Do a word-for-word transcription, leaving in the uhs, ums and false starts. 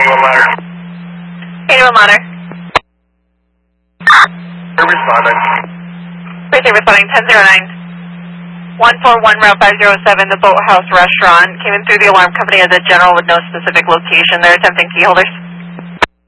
eighty-one ladder. eighty-one ladder. They're responding. Great, they're responding ten zero nine. one four one route five zero seven, the Boathouse Restaurant. Came in through the alarm company as a general with no specific location. They're attempting key holders.